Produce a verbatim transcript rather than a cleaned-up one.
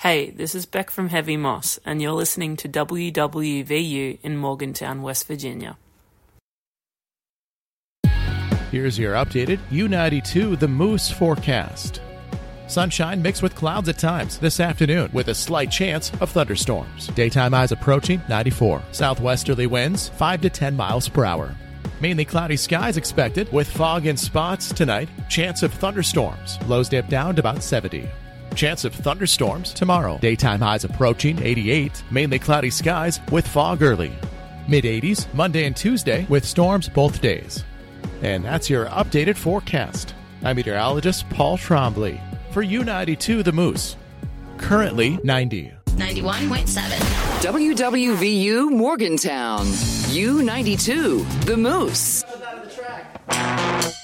Hey, this is Beck from Heavy Moss, and you're listening to W W V U in Morgantown, West Virginia. Here's your updated U ninety-two The Moose forecast. Sunshine mixed with clouds at times this afternoon with a slight chance of thunderstorms. Daytime highs approaching ninety-four. Southwesterly winds five to ten miles per hour. Mainly cloudy skies expected with fog in spots tonight. Chance of thunderstorms. Lows dip down to about seventy. Chance of thunderstorms tomorrow. Daytime highs approaching eighty-eight. Mainly cloudy skies with fog early. mid eighties Monday and Tuesday with storms both days. And that's your updated forecast. I'm meteorologist Paul Trombley for U ninety-two The Moose. Currently ninety. ninety-one point seven. W W V U Morgantown. U ninety-two The Moose.